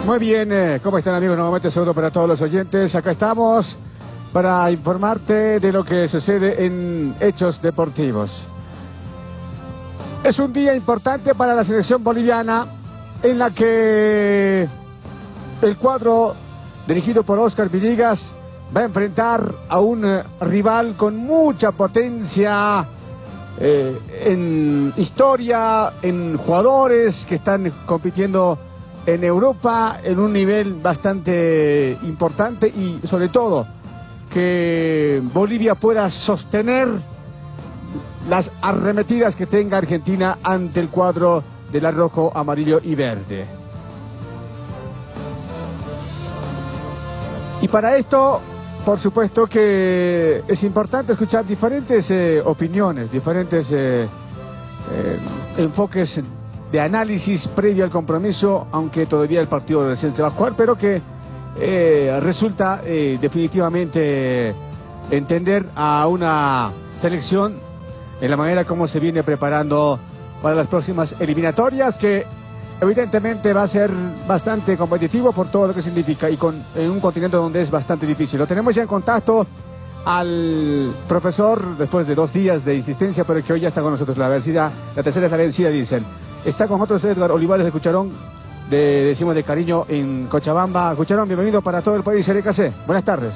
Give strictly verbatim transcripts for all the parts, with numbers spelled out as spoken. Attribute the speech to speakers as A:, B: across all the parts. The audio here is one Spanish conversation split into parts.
A: Muy bien, eh, ¿cómo están amigos? Nuevamente saludo para todos los oyentes. Acá estamos para informarte de lo que sucede en Hechos Deportivos. Es un día importante para la selección boliviana en la que el cuadro dirigido por Oscar Villegas va a enfrentar a un eh, rival con mucha potencia eh, en historia, en jugadores que están compitiendo en Europa en un nivel bastante importante y sobre todo que Bolivia pueda sostener las arremetidas que tenga Argentina ante el cuadro del rojo, amarillo y verde. Y para esto, por supuesto que es importante escuchar diferentes eh, opiniones, diferentes eh, eh, enfoques de análisis previo al compromiso, aunque todavía el partido recién se va a jugar, pero que eh, resulta eh, definitivamente entender a una selección en la manera como se viene preparando para las próximas eliminatorias, que evidentemente va a ser bastante competitivo por todo lo que significa y con, en un continente donde es bastante difícil. Lo tenemos ya en contacto al profesor después de dos días de insistencia, pero que hoy ya está con nosotros. La vencida, la tercera es la vencida, dicen. Está con nosotros Edgar Olivares de Cucharón, de, decimos de cariño, en Cochabamba. Cucharón, bienvenido para todo el país, L K C. Buenas tardes.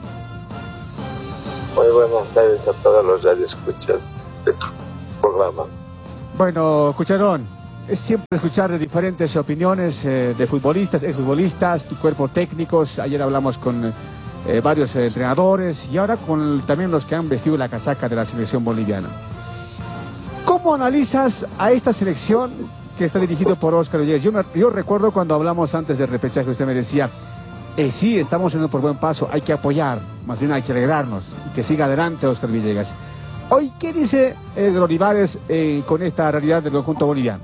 B: Muy buenas tardes a todos los radioescuchas de tu programa.
A: Bueno, Cucharón, es siempre escuchar diferentes opiniones eh, de futbolistas, exfutbolistas, cuerpos técnicos. Ayer hablamos con eh, varios eh, entrenadores y ahora con también los que han vestido la casaca de la selección boliviana. ¿Cómo analizas a esta selección que está dirigido por Oscar Villegas? Yo, me, yo recuerdo cuando hablamos antes del repechaje, usted me decía, eh, sí, estamos yendo por buen paso, hay que apoyar, más bien hay que alegrarnos, y que siga adelante Oscar Villegas. Hoy, ¿qué dice Edgar Olivares eh, con esta realidad del conjunto boliviano?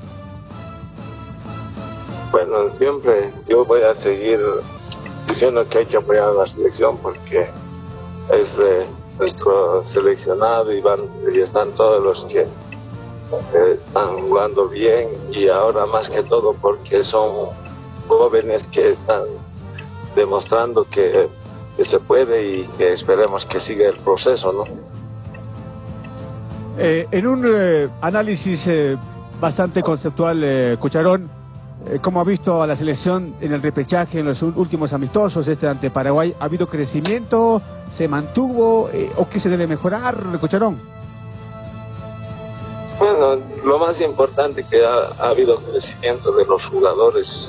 B: Bueno, siempre yo voy a seguir diciendo que hay que apoyar a la selección porque es eh, nuestro seleccionado y, van, y están todos los que eh, están jugando bien, y ahora más que todo porque son jóvenes que están demostrando que, que se puede y que esperemos que siga el proceso, ¿no?
A: Eh, en un eh, análisis eh, bastante conceptual, eh, Cucharón, eh, ¿cómo ha visto a la selección en el repechaje, en los últimos amistosos, este ante Paraguay? ¿Ha habido crecimiento? ¿Se mantuvo? Eh, ¿O qué se debe mejorar, Cucharón?
B: Bueno, lo más importante que ha, ha habido crecimiento de los jugadores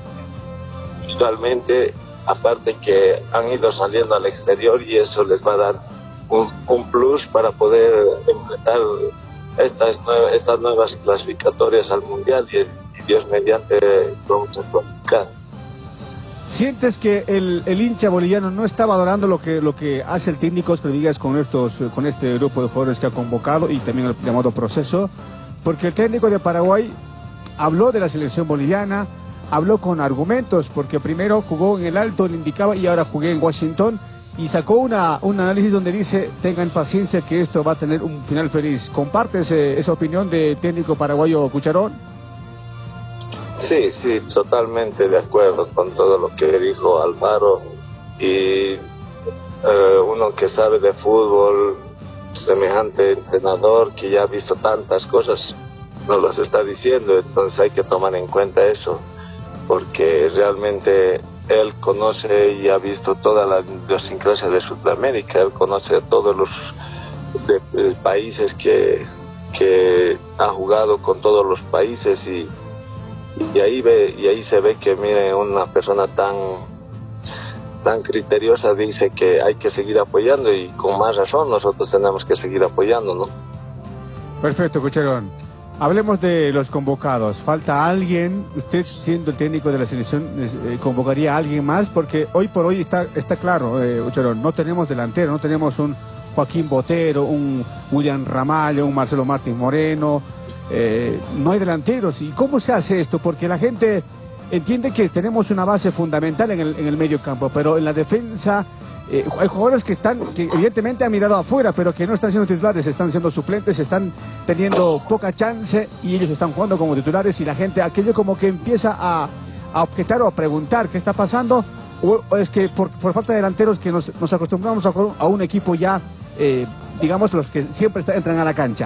B: actualmente, aparte que han ido saliendo al exterior y eso les va a dar un, un plus para poder enfrentar estas, nueve, estas nuevas clasificatorias al Mundial y, y Dios mediante vamos a clasificar.
A: ¿Sientes que el, el hincha boliviano no está valorando lo que lo que hace el técnico Oscar Villegas con estos con este grupo de jugadores que ha convocado y también el llamado proceso? Porque el técnico de Paraguay habló de la selección boliviana, habló con argumentos, porque primero jugó en el Alto, le indicaba, y ahora jugué en Washington, y sacó una un análisis donde dice, tengan paciencia que esto va a tener un final feliz. ¿Compartes eh, esa opinión del técnico paraguayo Cucharón?
B: Sí, sí, totalmente de acuerdo con todo lo que dijo Alvaro, y eh, uno que sabe de fútbol, semejante entrenador que ya ha visto tantas cosas, nos las está diciendo, entonces hay que tomar en cuenta eso, porque realmente él conoce y ha visto toda la idiosincrasia de Sudamérica, él conoce a todos los de, de países que, que ha jugado con todos los países y Y ahí ve y ahí se ve que, mire, una persona tan tan criteriosa dice que hay que seguir apoyando, y con más razón nosotros tenemos que seguir apoyando, ¿no?
A: Perfecto, Cucharón. Hablemos de los convocados. ¿Falta alguien? Usted, siendo el técnico de la selección, eh, ¿convocaría a alguien más? Porque hoy por hoy está está claro, eh, Cucharón, no tenemos delantero, no tenemos un Joaquín Botero, un William Ramallo, un Marcelo Martín Moreno. Eh, no hay delanteros. ¿Y cómo se hace esto? Porque la gente entiende que tenemos una base fundamental en el, en el medio campo, pero en la defensa eh, hay jugadores que están, que evidentemente han mirado afuera, pero que no están siendo titulares, están siendo suplentes, están teniendo poca chance y ellos están jugando como titulares, y la gente, aquello como que empieza a, a objetar o a preguntar qué está pasando, o, o es que por, por falta de delanteros que nos, nos acostumbramos a, a un equipo ya, eh, digamos, los que siempre está, entran a la cancha.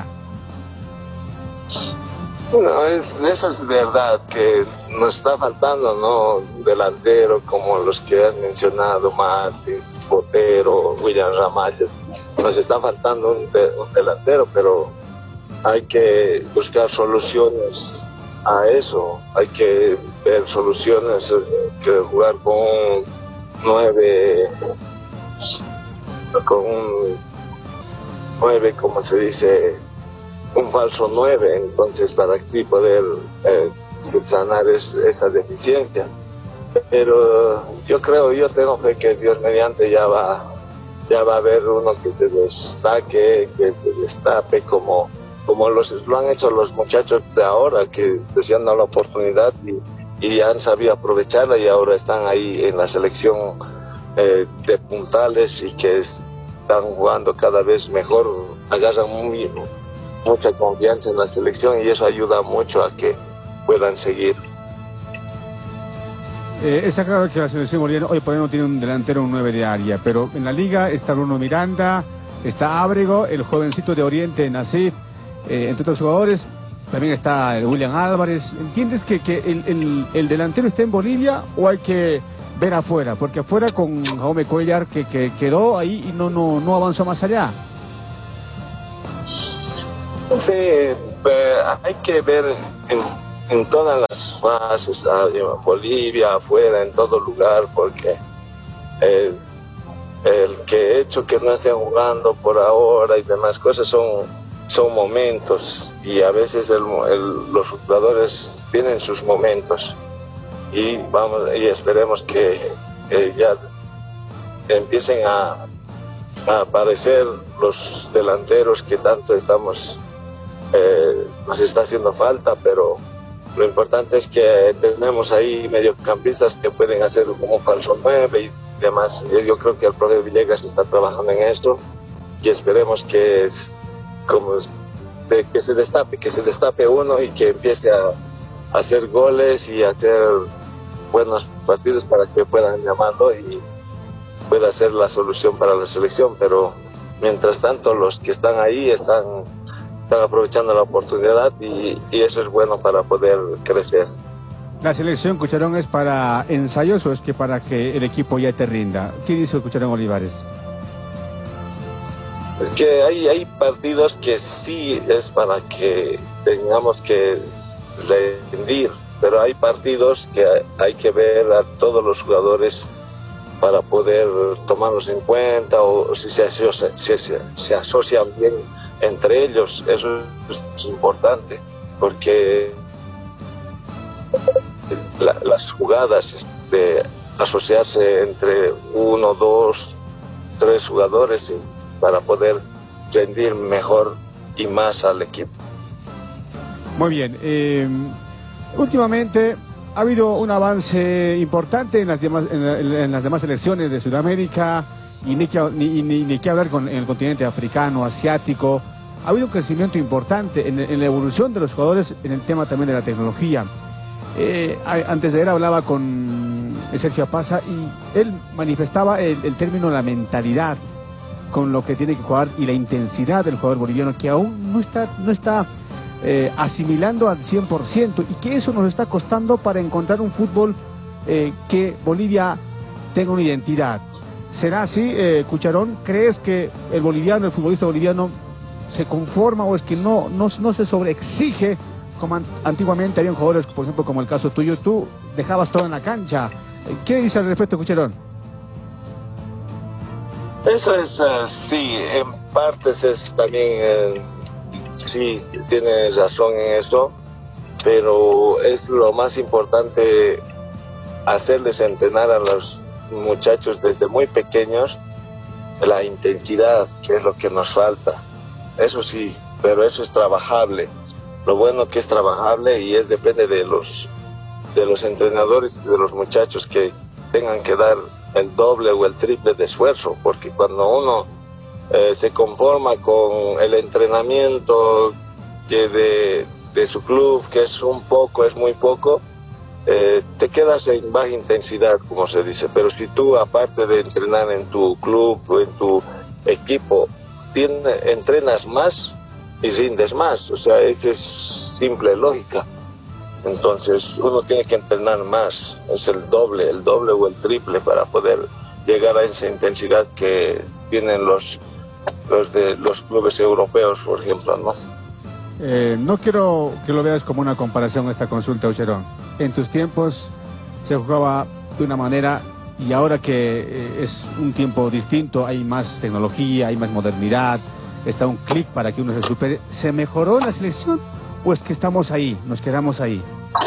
B: No, es, eso es verdad, que nos está faltando, ¿no? Delantero como los que has mencionado, Martins, Botero, William Ramallo. Nos está faltando un, de, un delantero, pero hay que buscar soluciones a eso. Hay que ver soluciones, que jugar con un nueve, con un nueve, como se dice, un falso nueve, entonces para así poder eh, subsanar es, esa deficiencia. Pero yo creo, yo tengo fe que Dios mediante ya va, ya va a haber uno que se destaque, que se destape como, como los, lo han hecho los muchachos de ahora, que se han dado la oportunidad y, y han sabido aprovecharla y ahora están ahí en la selección eh, de puntales y que están jugando cada vez mejor, agarran muy mucha confianza en la selección y eso ayuda mucho a que puedan seguir.
A: Eh, está claro que la selección boliviana hoy por hoy no tiene un delantero, un nueve de área, pero en la liga está Bruno Miranda, está Ábrego, el jovencito de Oriente, Nasif, eh, entre otros jugadores, también está el William Álvarez. ¿Entiendes que, que el, el, el delantero está en Bolivia o hay que ver afuera? Porque afuera con Jaume Cuellar que, que quedó ahí y no, no, no avanzó más allá.
B: Sí, eh, hay que ver en, en todas las fases, en Bolivia, afuera, en todo lugar, porque eh, el que he hecho que no estén jugando por ahora y demás cosas son, son momentos, y a veces el, el, los jugadores tienen sus momentos, y vamos y esperemos que eh, ya empiecen a, a aparecer los delanteros que tanto estamos Eh, nos está haciendo falta, pero lo importante es que tenemos ahí mediocampistas que pueden hacer como falso nueve y demás. Yo creo que el profe Villegas está trabajando en esto y esperemos que como de, que se destape, que se destape uno y que empiece a, a hacer goles y a hacer buenos partidos para que puedan llamarlo y pueda ser la solución para la selección. Pero mientras tanto los que están ahí están están aprovechando la oportunidad y, y eso es bueno para poder crecer.
A: ¿La selección, Cucharón, es para ensayos o es que para que el equipo ya te rinda? ¿Qué dice Cucharón Olivares?
B: Es que hay, hay partidos que sí es para que tengamos que rendir, pero hay partidos que hay que ver a todos los jugadores para poder tomarlos en cuenta, o si se, si se, se asocian bien entre ellos. Eso es importante, porque la, las jugadas de asociarse entre uno, dos, tres jugadores para poder rendir mejor y más al equipo.
A: Muy bien. Eh, últimamente ha habido un avance importante en las demás, en, la, en las demás selecciones de Sudamérica. Y ni que, ni, ni, ni que hablar con en el continente africano, asiático. Ha habido un crecimiento importante en, en la evolución de los jugadores, en el tema también de la tecnología. Eh, antes de él hablaba con Sergio Apaza y él manifestaba el, el término la mentalidad con lo que tiene que jugar y la intensidad del jugador boliviano, que aún no está, no está eh, asimilando al cien por ciento, y que eso nos está costando para encontrar un fútbol eh, que Bolivia tenga una identidad. ¿Será así, eh, Cucharón? ¿Crees que el boliviano, el futbolista boliviano, se conforma o es que no, no, no se sobreexige como an antiguamente habían jugadores, por ejemplo, como el caso tuyo? Tú dejabas todo en la cancha. ¿Qué dice al respecto, Cucharón?
B: Eso es, uh, sí, en partes es también, eh, sí, tienes razón en eso, pero es lo más importante hacerles entrenar a los muchachos desde muy pequeños la intensidad, que es lo que nos falta. Eso sí, pero eso es trabajable. Lo bueno que es trabajable y es depende de los de los entrenadores y de los muchachos que tengan que dar el doble o el triple de esfuerzo, porque cuando uno eh, se conforma con el entrenamiento que de, de su club, que es un poco, es muy poco, eh, te quedas en baja intensidad, como se dice. Pero si tú, aparte de entrenar en tu club o en tu equipo, tiene, entrenas más y rindes más. O sea, es, es simple lógica. Entonces uno tiene que entrenar más, es el doble, el doble o el triple para poder llegar a esa intensidad que tienen los los de los clubes europeos, por ejemplo, ¿no?
A: Eh, no quiero que lo veas como una comparación esta consulta, Ucherón. En tus tiempos se jugaba de una manera y ahora que eh, es un tiempo distinto, hay más tecnología, hay más modernidad, está un clic para que uno se supere. ¿Se mejoró la selección o es que estamos ahí, nos quedamos ahí?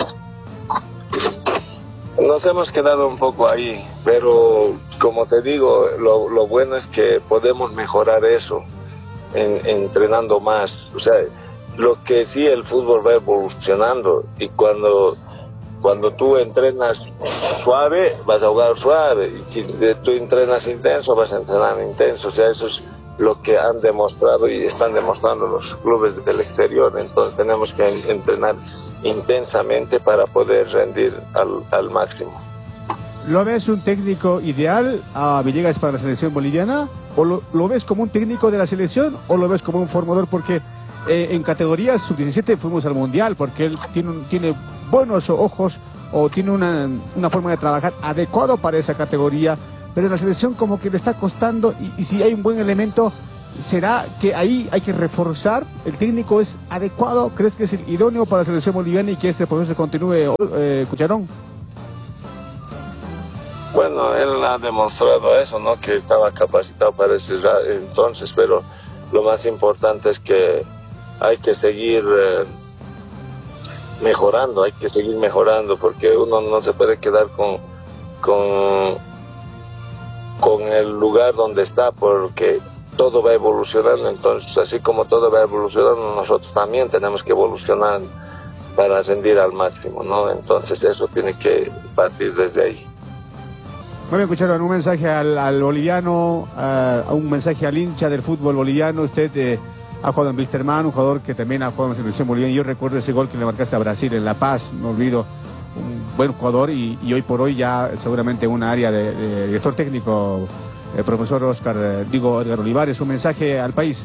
B: Nos hemos quedado un poco ahí, pero como te digo, lo, lo bueno es que podemos mejorar eso en, entrenando más. O sea, lo que sí, el fútbol va evolucionando y cuando cuando tú entrenas suave, vas a jugar suave, y si tú entrenas intenso, vas a entrenar intenso. O sea, eso es lo que han demostrado y están demostrando los clubes del exterior. Entonces tenemos que entrenar intensamente para poder rendir al, al máximo.
A: ¿Lo ves un técnico ideal a Villegas para la selección boliviana? ¿O lo, lo ves como un técnico de la selección o lo ves como un formador? Porque eh, en categorías sub diecisiete fuimos al mundial porque él tiene, un, tiene buenos ojos o tiene una, una forma de trabajar adecuado para esa categoría, pero en la selección como que le está costando y, y si hay un buen elemento, ¿será que ahí hay que reforzar? ¿El técnico es adecuado? ¿Crees que es el idóneo para la selección boliviana y que este proceso continúe, eh, Cucharón?
B: Bueno, él ha demostrado eso, ¿no? Que estaba capacitado para ese entonces, pero lo más importante es que hay que seguir eh, mejorando, hay que seguir mejorando, porque uno no se puede quedar con, con, con el lugar donde está, porque todo va evolucionando. Entonces, así como todo va evolucionando, nosotros también tenemos que evolucionar para rendir al máximo, ¿no? Entonces eso tiene que partir desde ahí.
A: Muy bien, escucharon un mensaje al, al boliviano, uh, un mensaje al hincha del fútbol boliviano. Usted eh, ha jugado en Wilstermann, un jugador que también ha jugado en la selección boliviana. Yo recuerdo ese gol que le marcaste a Brasil en La Paz, no olvido, un buen jugador y, y hoy por hoy ya seguramente en una área de, de director técnico, el profesor Oscar, eh, digo, Edgar Olivares. Un mensaje al país.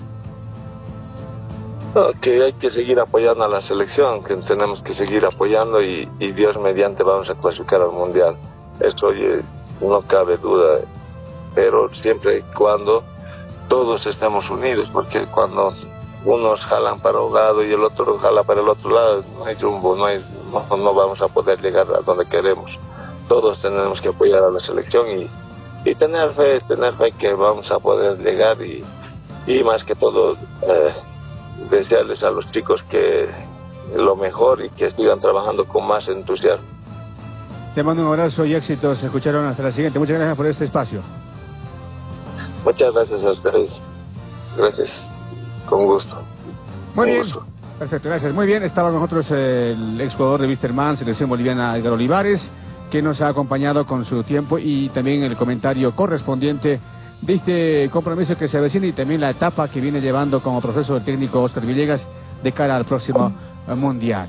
B: No, que hay que seguir apoyando a la selección, que tenemos que seguir apoyando y, y Dios mediante vamos a clasificar al mundial. Eso oye, no cabe duda, pero siempre y cuando todos estemos unidos, porque cuando unos jalan para un lado y el otro jala para el otro lado, no hay rumbo, no, hay, no, no vamos a poder llegar a donde queremos. Todos tenemos que apoyar a la selección y, y tener fe, tener fe que vamos a poder llegar y, y más que todo eh, desearles a los chicos que lo mejor y que sigan trabajando con más entusiasmo.
A: Te mando un abrazo y éxitos. Escucharon hasta la siguiente. Muchas gracias por este espacio.
B: Muchas gracias a ustedes. Gracias. Con gusto.
A: Muy
B: Con
A: bien.
B: Gusto.
A: Perfecto, gracias. Muy bien. Estaba con nosotros el exjugador de Wilstermann, selección boliviana, Edgar Olivares, que nos ha acompañado con su tiempo y también el comentario correspondiente de este compromiso que se avecina y también la etapa que viene llevando como profesor técnico Oscar Villegas de cara al próximo mundial.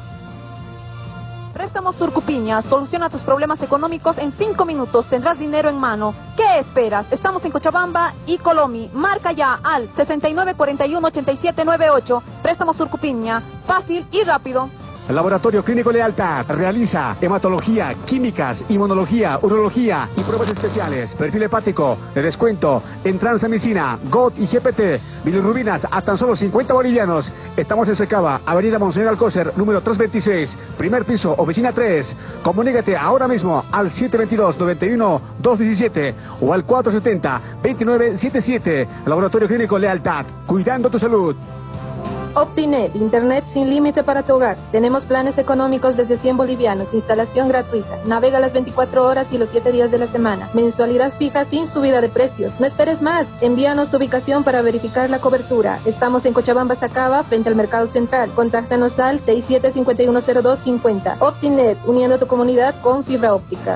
C: Préstamos Surcupiña, soluciona tus problemas económicos en cinco minutos, tendrás dinero en mano. ¿Qué esperas? Estamos en Cochabamba y Colomi. Marca ya al sesenta y nueve cuarenta y uno ochenta y siete noventa y ocho. Préstamos Surcupiña, fácil y rápido.
A: El Laboratorio Clínico Lealtad realiza hematología, químicas, inmunología, urología y pruebas especiales. Perfil hepático de descuento en transamicina, G O T y G P T. Bilirrubinas a tan solo cincuenta bolivianos. Estamos en Secaba, Avenida Monseñor Alcócer, número trescientos veintiséis, primer piso, oficina tres. Comunícate ahora mismo al siete veintidós, noventa y uno, doscientos diecisiete o al cuatrocientos setenta, veintinueve setenta y siete. Laboratorio Clínico Lealtad, cuidando tu salud.
D: Optinet, internet sin límite para tu hogar. Tenemos planes económicos desde cien bolivianos, instalación gratuita. Navega las veinticuatro horas y los siete días de la semana. Mensualidad fija sin subida de precios. No esperes más. Envíanos tu ubicación para verificar la cobertura. Estamos en Cochabamba, Sacaba, frente al Mercado Central. Contáctanos al seis siete cinco uno cero dos cinco cero. Optinet, uniendo tu comunidad con fibra óptica.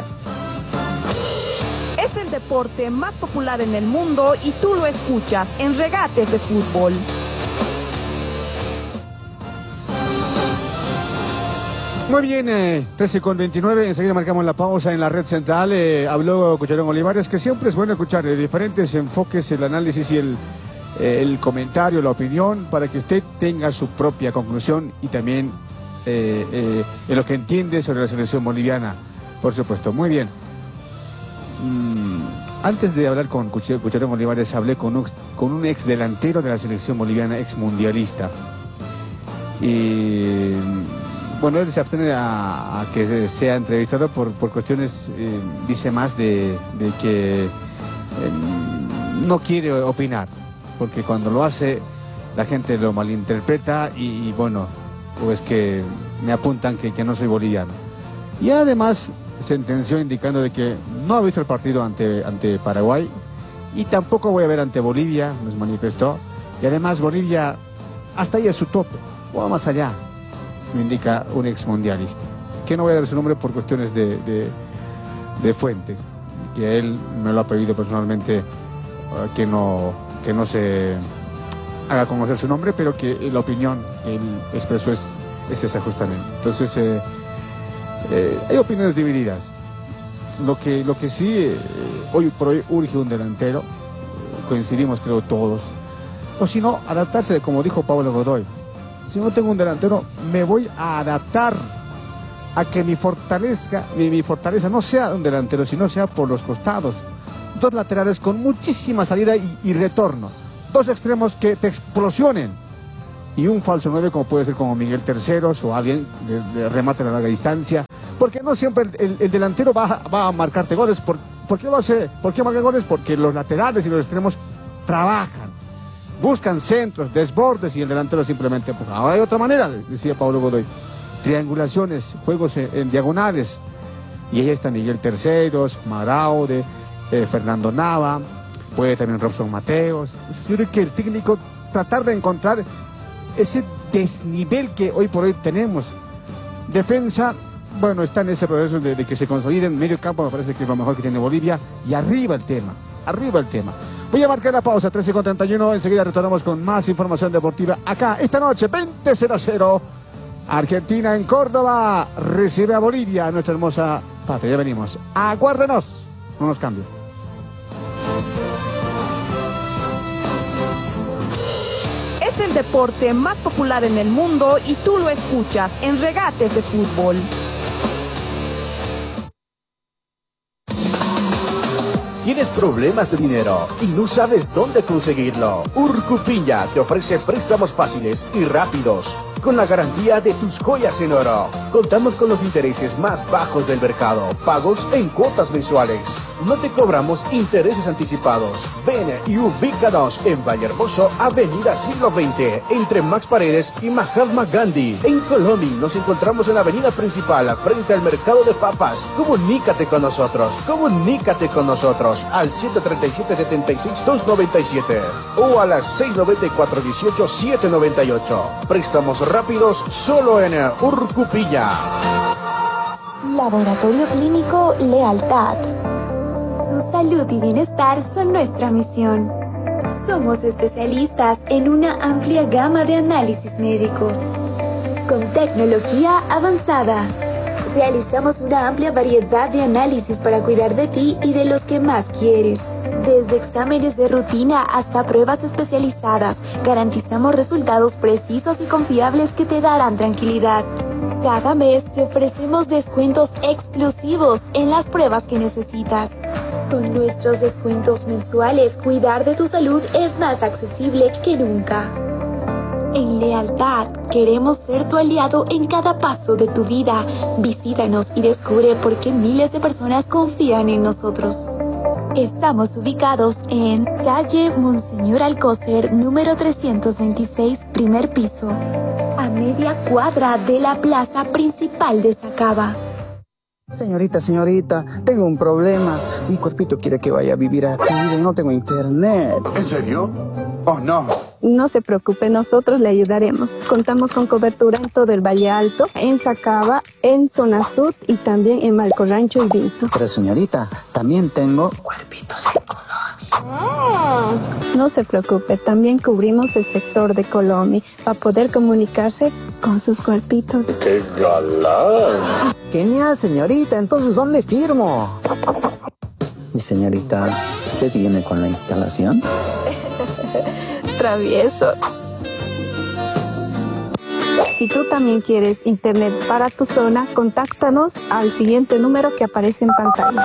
C: Es el deporte más popular en el mundo y tú lo escuchas en Regates de Fútbol.
A: Muy bien, eh, trece con veintinueve, enseguida marcamos la pausa en la red central. Eh, habló Cucharón Olivares, que siempre es bueno escuchar eh, diferentes enfoques, el análisis y el, eh, el comentario, la opinión, para que usted tenga su propia conclusión y también eh, eh, en lo que entiende sobre la selección boliviana, por supuesto. Muy bien. Mm, antes de hablar con Cucharón Olivares, hablé con un, con un ex delantero de la selección boliviana, ex mundialista. Y bueno, él se abstiene a, a que sea entrevistado por, por cuestiones, eh, dice más de, de que eh, no quiere opinar, porque cuando lo hace la gente lo malinterpreta y, y bueno, pues que me apuntan que, que no soy boliviano. Y además sentenció indicando de que no ha visto el partido ante, ante Paraguay y tampoco voy a ver ante Bolivia, nos manifestó, y además Bolivia hasta ahí es su tope, o más allá, me indica un ex mundialista, que no voy a dar su nombre por cuestiones de, de, de fuente, que él me lo ha pedido personalmente, uh, que no que no se haga conocer su nombre, pero que la opinión que él expresó es, es esa justamente. Entonces eh, eh, hay opiniones divididas. Lo que lo que sí eh, hoy por hoy urge un delantero, coincidimos creo todos, o si no adaptarse, como dijo Pablo Godoy. Si no tengo un delantero, me voy a adaptar a que mi fortaleza, mi, mi fortaleza no sea un delantero, sino sea por los costados. Dos laterales con muchísima salida y, y retorno. Dos extremos que te explosionen. Y un falso nueve como puede ser como Miguel Terceros o alguien de, de remate a larga distancia. Porque no siempre el, el, el delantero va, va a marcarte goles. ¿Por, ¿por qué lo hace? ¿Por qué marca goles? Porque los laterales y los extremos trabajan. Buscan centros, desbordes y el delantero simplemente empuja. Ahora hay otra manera, decía Pablo Godoy. Triangulaciones, juegos en, en diagonales. Y ahí está Miguel Terceros, Maraude, eh, Fernando Nava, puede también Robson Mateos. Yo creo que el técnico tratar de encontrar ese desnivel que hoy por hoy tenemos. Defensa, bueno, está en ese proceso de, de que se consoliden. Medio campo me parece que es lo mejor que tiene Bolivia. Y arriba el tema, arriba el tema. Voy a marcar la pausa, trece con treinta y uno, enseguida retornamos con más información deportiva acá, esta noche, veinte cero cero, Argentina en Córdoba, recibe a Bolivia, nuestra hermosa patria, ya venimos, aguárdenos, no nos cambien.
C: Es el deporte más popular en el mundo y tú lo escuchas en Regates de Fútbol.
E: ¿Tienes problemas de dinero y no sabes dónde conseguirlo? Urcupiña te ofrece préstamos fáciles y rápidos, con la garantía de tus joyas en oro. Contamos con los intereses más bajos del mercado, pagos en cuotas mensuales. No te cobramos intereses anticipados. Ven y ubícanos en Vallehermoso, Avenida Siglo veinte, entre Max Paredes y Mahatma Gandhi. En Colombia nos encontramos en la avenida principal, frente al mercado de papas. Comunícate con nosotros, comunícate con nosotros al siete tres siete, siete seis, dos nueve siete o a las seis nueve cuatro, dieciocho, setecientos noventa y ocho. Préstamos rápidos solo en Urcupiña.
F: Laboratorio Clínico Lealtad. Tu salud y bienestar son nuestra misión. Somos especialistas en una amplia gama de análisis médicos. Con tecnología avanzada, realizamos una amplia variedad de análisis para cuidar de ti y de los que más quieres. Desde exámenes de rutina hasta pruebas especializadas, garantizamos resultados precisos y confiables que te darán tranquilidad. Cada mes te ofrecemos descuentos exclusivos en las pruebas que necesitas. Con nuestros descuentos mensuales, cuidar de tu salud es más accesible que nunca. En Lealtad, queremos ser tu aliado en cada paso de tu vida. Visítanos y descubre por qué miles de personas confían en nosotros. Estamos ubicados en calle Monseñor Alcócer, número trescientos veintiséis, primer piso, a media cuadra de la plaza principal de Sacaba.
G: Señorita, señorita, tengo un problema. Mi cuerpito quiere que vaya a vivir aquí y no tengo internet.
H: ¿En serio? Oh, no.
I: No se preocupe, nosotros le ayudaremos. Contamos con cobertura en todo el Valle Alto, en Sacaba, en Zona Sur y también en Marco Rancho y Vinto.
G: Pero señorita, también tengo cuerpitos en Colombia.
I: No se preocupe, también cubrimos el sector de Colombia para poder comunicarse con sus cuerpitos.
E: ¡Qué galán!
G: Genial, señorita. Entonces, ¿dónde firmo? Mi señorita, ¿usted viene con la instalación?
I: Travieso. Si tú también quieres internet para tu zona, contáctanos al siguiente número que aparece en pantalla.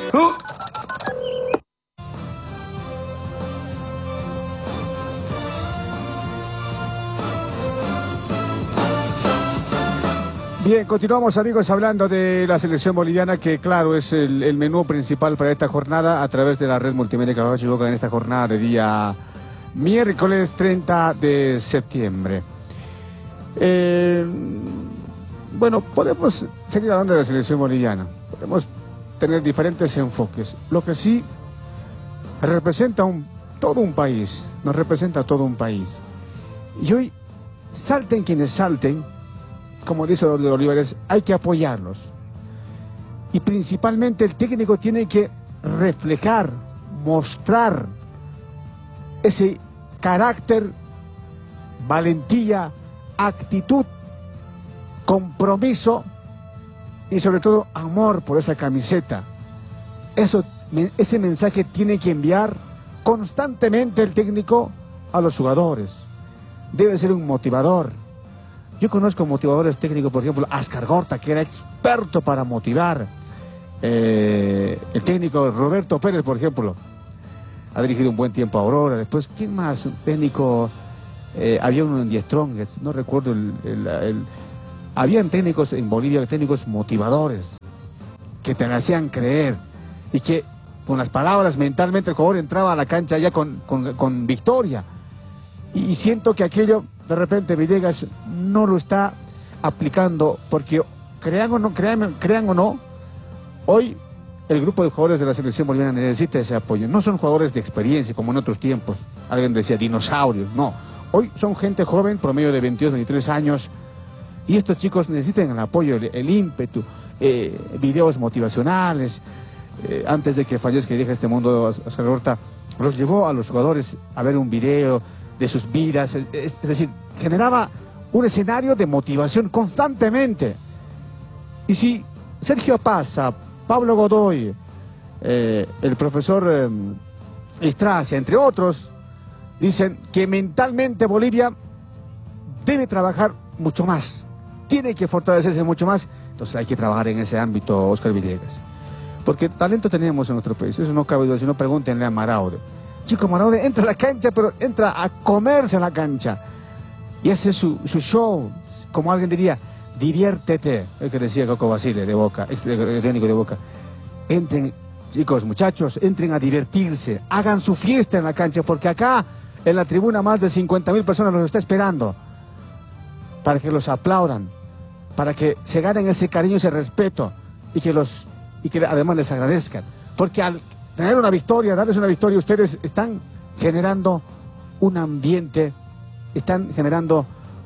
A: Bien, continuamos, amigos, hablando de la selección boliviana, que claro es el, el menú principal para esta jornada a través de la red multimedia Cabacho y Boca en esta jornada de día miércoles treinta de septiembre. Eh, bueno, podemos seguir hablando de la selección boliviana, podemos tener diferentes enfoques. Lo que sí representa un, todo un país, nos representa todo un país. Y hoy, salten quienes salten, como dice de Olivares, hay que apoyarlos. Y principalmente el técnico tiene que reflejar, mostrar ese carácter, valentía, actitud, compromiso y sobre todo amor por esa camiseta. Eso, ese mensaje tiene que enviar constantemente el técnico a los jugadores. Debe ser un motivador. Yo conozco motivadores técnicos, por ejemplo, Ascar Gorta, que era experto para motivar. Eh, el técnico Roberto Pérez, por ejemplo, ha dirigido un buen tiempo a Aurora. Después, ¿quién más? Un técnico, eh, había uno en Die Strongest, no recuerdo el, el, el... Habían técnicos en Bolivia, técnicos motivadores, que te hacían creer, y que con las palabras mentalmente el jugador entraba a la cancha ya con, con, con victoria. Y, y siento que aquello, de repente, Villegas no lo está aplicando, porque crean o no, crean, crean o no, hoy el grupo de jugadores de la selección boliviana necesita ese apoyo. No son jugadores de experiencia como en otros tiempos, alguien decía dinosaurios, no. Hoy son gente joven, promedio de veintidós, veintitrés años, y estos chicos necesitan el apoyo, el, el ímpetu, eh, videos motivacionales. Eh, antes de que fallezca y deje este mundo, Ascar Gorta los llevó a los jugadores a ver un video de sus vidas, es, es decir, generaba un escenario de motivación constantemente. Y si Sergio Pasa, Pablo Godoy, eh, el profesor eh, Estracia, entre otros, dicen que mentalmente Bolivia debe trabajar mucho más, tiene que fortalecerse mucho más, entonces hay que trabajar en ese ámbito, Oscar Villegas. Porque talento tenemos en nuestro país, eso no cabe duda, si no pregúntenle a Maraude. Chico Maraude entra a la cancha, pero entra a comerse a la cancha. Y hace su, su show, como alguien diría, diviértete, el que decía Coco Basile de Boca, ex técnico de Boca. Entren, chicos, muchachos, entren a divertirse, hagan su fiesta en la cancha, porque acá, en la tribuna, más de cincuenta mil personas los está esperando, para que los aplaudan, para que se ganen ese cariño, ese respeto, y que los y que además les agradezcan, porque al tener una victoria, darles una victoria, ustedes están generando un ambiente, están generando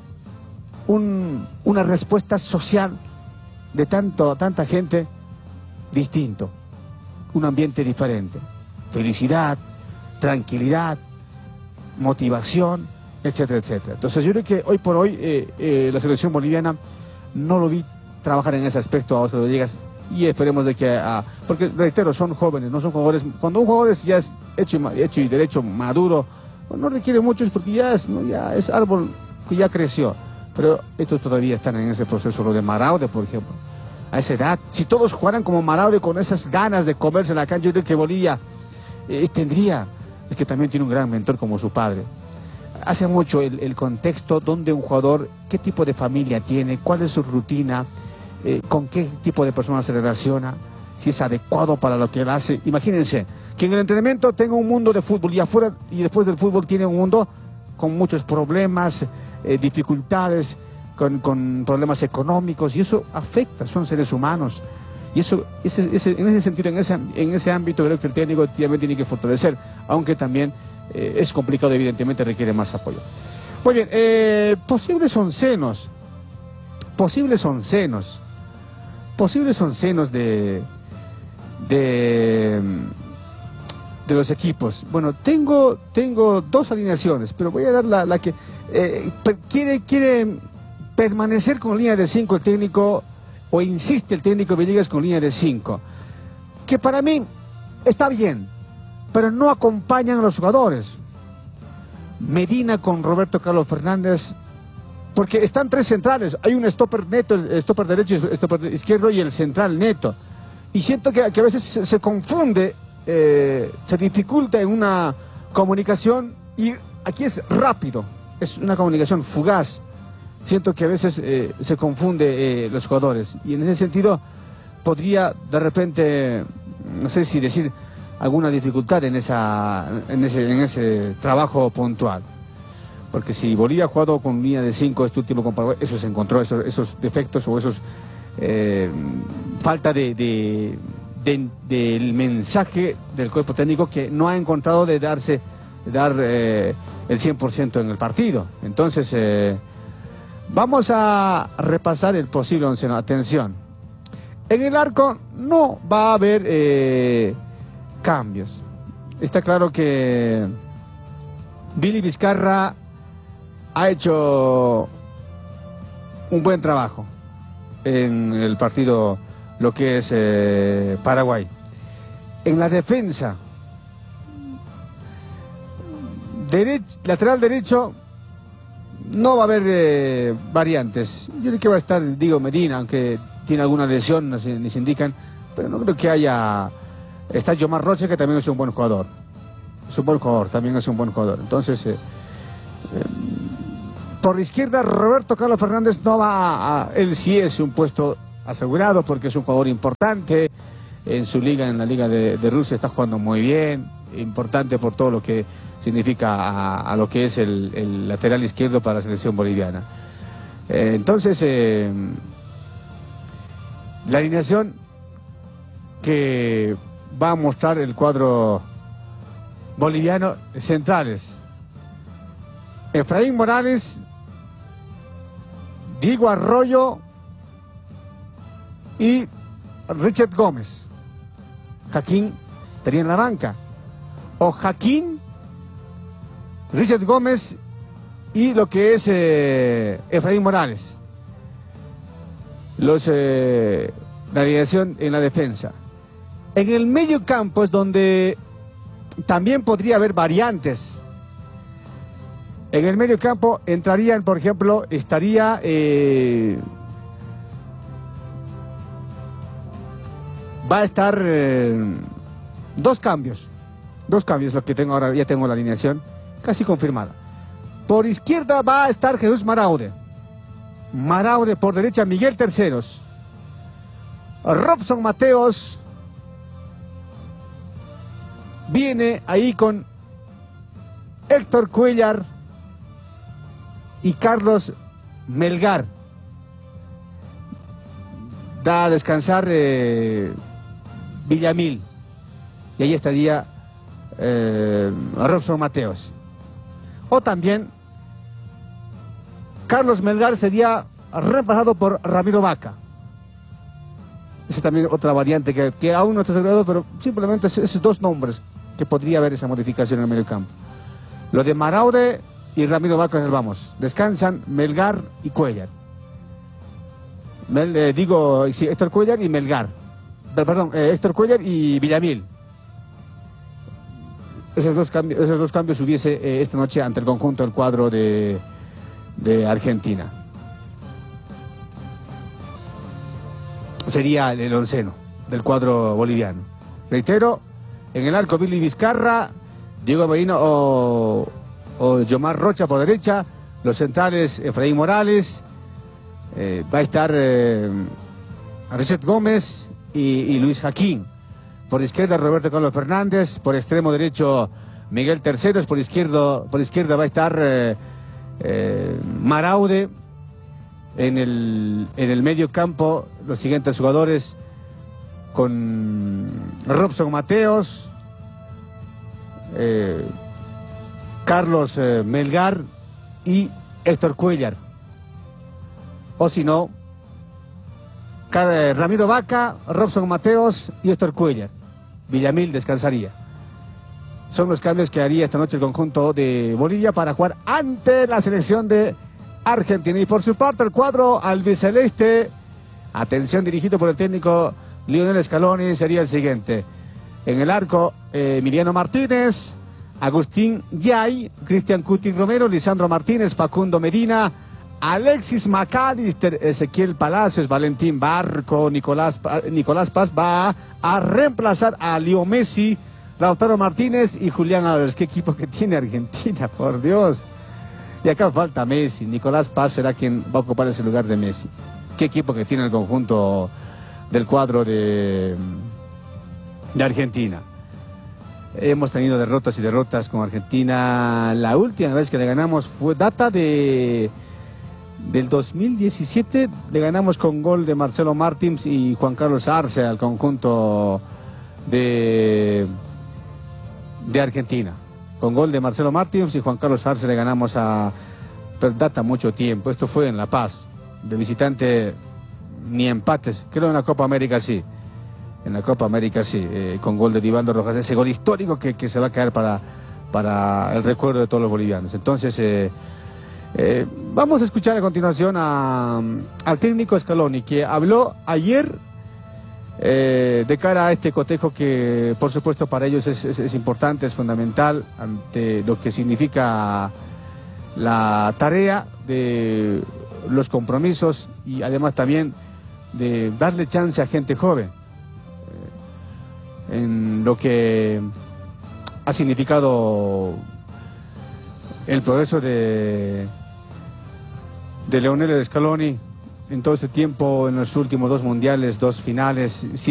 A: un, una respuesta social de tanto, tanta gente distinto, un ambiente diferente, felicidad, tranquilidad, motivación, etcétera, etcétera. Entonces yo creo que hoy por hoy eh, eh, la selección boliviana no lo vi trabajar en ese aspecto a Oscar Villegas, y esperemos de que, uh, porque reitero, son jóvenes, no son jugadores. Cuando un jugador es, ya es hecho y, hecho y derecho, maduro, no requiere mucho, porque ya es, ¿no? ya es árbol que ya creció. Pero estos todavía están en ese proceso, lo de Maraude, por ejemplo. A esa edad, si todos jugaran como Maraude con esas ganas de comerse la cancha, yo creo que Bolivia eh, tendría, es que también tiene un gran mentor como su padre. Hace mucho el, el contexto donde un jugador, qué tipo de familia tiene, cuál es su rutina, Eh, con qué tipo de personas se relaciona, si es adecuado para lo que él hace. Imagínense que en el entrenamiento tenga un mundo de fútbol y afuera y después del fútbol tiene un mundo con muchos problemas, eh, dificultades, con, con problemas económicos, y eso afecta, son seres humanos, y eso ese, ese, en ese sentido, en ese, en ese ámbito creo que el técnico también tiene que fortalecer, aunque también eh, es complicado, evidentemente requiere más apoyo. Muy bien, eh, posibles oncenos posibles oncenos posibles oncenos de de de los equipos. Bueno, tengo tengo dos alineaciones, pero voy a dar la, la que eh, quiere quiere permanecer con línea de cinco el técnico, o insiste el técnico Villegas con línea de cinco, que para mí está bien, pero no acompañan a los jugadores. Medina con Roberto Carlos Fernández, porque están tres centrales, hay un stopper neto, el stopper derecho, el stopper izquierdo y el central neto, y siento que, que a veces se, se confunde, eh, se dificulta en una comunicación, y aquí es rápido, es una comunicación fugaz. Siento que a veces eh, se confunde eh, los jugadores, y en ese sentido podría de repente, no sé si decir, alguna dificultad en esa en ese, en ese trabajo puntual. Porque si Bolivia ha jugado con línea de cinco este último con Paraguay, eso se encontró, esos, esos defectos o esos eh, falta de, de, de del mensaje del cuerpo técnico, que no ha encontrado de darse de dar eh, el cien por ciento en el partido. Entonces eh, vamos a repasar el posible onceno. Atención, en el arco no va a haber eh, cambios. Está claro que Billy Vizcarra ha hecho un buen trabajo en el partido, lo que es eh, Paraguay. En la defensa, derech, lateral derecho, no va a haber eh, variantes. Yo creo que va a estar Diego Medina, aunque tiene alguna lesión, no se, ni se indican, pero no creo que haya. Está Yomar Rocha, que también es un buen jugador. Es un buen jugador, también es un buen jugador. Entonces, eh, eh, por la izquierda, Roberto Carlos Fernández no va a, a... Él sí es un puesto asegurado, porque es un jugador importante. En su liga, en la liga de, de Rusia, está jugando muy bien. Importante por todo lo que significa a, a lo que es el, el lateral izquierdo para la selección boliviana. Eh, entonces, eh, la alineación que va a mostrar el cuadro boliviano: centrales, Efraín Morales, Diego Arroyo y Richard Gómez. Jaquín estaría en la banca, o Jaquín, Richard Gómez y lo que es eh, Efraín Morales. Los eh, la alineación en la defensa. En el medio campo es donde también podría haber variantes. En el medio campo entrarían, por ejemplo, estaría eh, va a estar eh, dos cambios, dos cambios, lo que tengo ahora, ya tengo la alineación casi confirmada. Por izquierda va a estar Jesús Maraude, Maraude por derecha Miguel Terceros, Robson Mateos viene ahí con Héctor Cuellar y Carlos Melgar. Da a descansar eh, Villamil, y ahí estaría eh, Robson Mateos. O también Carlos Melgar sería reemplazado por Ramiro Vaca. Esa también otra variante que, que aún no está asegurado, pero simplemente esos dos nombres que podría haber esa modificación en el medio campo. Lo de Maraude y Ramiro Vaca, vamos, descansan Melgar y Cuellar. Mel, eh, digo, sí, Héctor Cuellar y Melgar. Perdón, eh, Héctor Cuellar y Villamil. Esos dos cambios, esos dos cambios hubiese eh, esta noche ante el conjunto del cuadro de, de Argentina. Sería el, el onceno del cuadro boliviano. Reitero, en el arco Billy Vizcarra, Diego Medina o, o Yomar Rocha por derecha, los centrales Efraín Morales, eh, va a estar eh, Richard Gómez y, y Luis Jaquín. Por izquierda Roberto Carlos Fernández, por extremo derecho Miguel Terceros, por izquierdo, por izquierda va a estar eh, eh, Maraude. En el, en el medio campo los siguientes jugadores, con Robson Mateos, eh, Carlos eh, Melgar y Héctor Cuellar. O si no, Ramiro Vaca, Robson Mateos y Héctor Cuellar. Villamil descansaría. Son los cambios que haría esta noche el conjunto de Bolivia para jugar ante la selección de Argentina. Y por su parte el cuadro albiceleste, atención, dirigido por el técnico Lionel Scaloni, sería el siguiente. En el arco, eh, Emiliano Martínez, Agustín Yay, Cristian Cuti Romero, Lisandro Martínez, Facundo Medina, Alexis McAllister, Ezequiel Palacios, Valentín Barco, Nicolás, Nicolás Paz va a reemplazar a Leo Messi, Lautaro Martínez y Julián Álvarez. ¿Qué equipo que tiene Argentina, por Dios? Y acá falta Messi. Nicolás Paz será quien va a ocupar ese lugar de Messi. ¿Qué equipo que tiene el conjunto del cuadro de, de Argentina? Hemos tenido derrotas y derrotas con Argentina. La última vez que le ganamos fue data de del dos mil diecisiete. Le ganamos con gol de Marcelo Martins y Juan Carlos Arce al conjunto de, de Argentina. Con gol de Marcelo Martins y Juan Carlos Arce le ganamos a... Pero data mucho tiempo. Esto fue en La Paz. De visitante ni empates. Creo en la Copa América sí. En la Copa América sí, eh, con gol de Divaldo Rojas, ese gol histórico que, que se va a caer para, para el recuerdo de todos los bolivianos. Entonces, eh, eh, vamos a escuchar a continuación a, al técnico Scaloni, que habló ayer eh, de cara a este cotejo que, por supuesto, para ellos es, es, es importante, es fundamental, ante lo que significa la tarea de los compromisos y además también de darle chance a gente joven en lo que ha significado el progreso de de Lionel Scaloni en todo este tiempo, en los últimos dos mundiales, dos finales.